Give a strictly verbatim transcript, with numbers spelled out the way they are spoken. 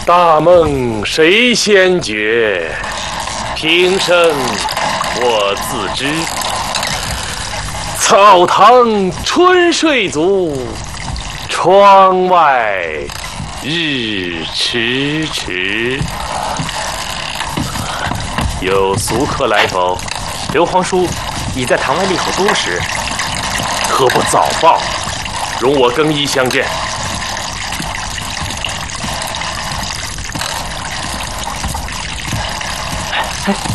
大梦谁先觉？平生我自知。草堂春睡足，窗外日迟迟。有俗客来否？ 刘皇叔已在堂外立好多时， 何不早报？容我更衣相见。 哎。